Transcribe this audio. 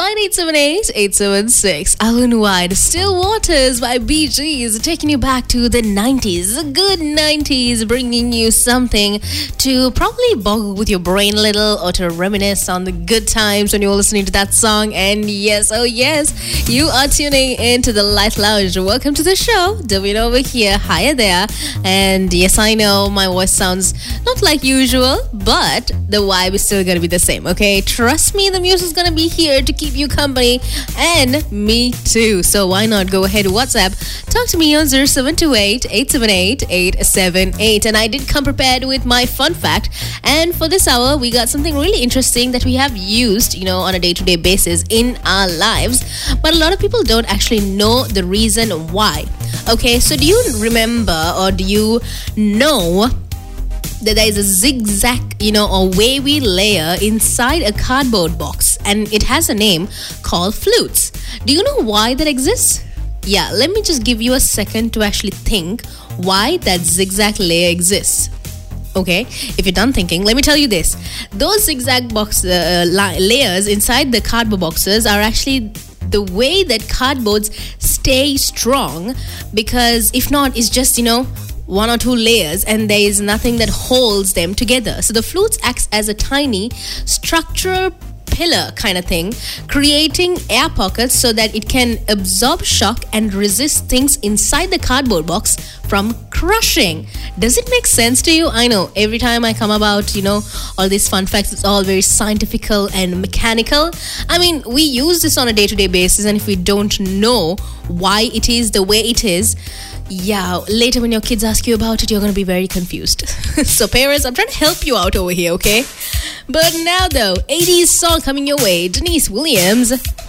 9878-876. Alan White, Still Waters by Bee Gees, taking you back to the 90s, the good 90s, bringing you something to probably boggle with your brain a little or to reminisce on the good times when you were listening to that song. And yes, oh yes, you are tuning into the Light Lounge. Welcome to the show. Davina over here. Hiya there. And yes, I know my voice sounds not like usual, but the vibe is still going to be the same, okay? Trust me, the music's going to be here to keep you company, and me too. So why not go ahead, WhatsApp, talk to me on 0728-878-878. And I did come prepared with my fun fact. And for this hour, we got something really interesting that we have used, on a day-to-day basis in our lives. But a lot of people don't actually know the reason why. Okay, so do you remember or do you know that there is a zigzag, or wavy layer inside a cardboard box, and it has a name called flutes? Do you know why that exists? Yeah, let me just give you a second to actually think why that zigzag layer exists. Okay, if you're done thinking, let me tell you this. Those zigzag layers inside the cardboard boxes are actually the way that cardboards stay strong, because if not, it's just, one or two layers and there is nothing that holds them together. So the flutes acts as a tiny structural pillar kind of thing, creating air pockets so that it can absorb shock and resist things inside the cardboard box from crushing. Does it make sense to you? I know every time I come about, all these fun facts, it's all very scientifical and mechanical. I mean, we use this on a day-to-day basis, and if we don't know why it is the way it is, yeah, later when your kids ask you about it, you're going to be very confused. So parents, I'm trying to help you out over here, okay? But now though, 80s song coming your way, Denise Williams,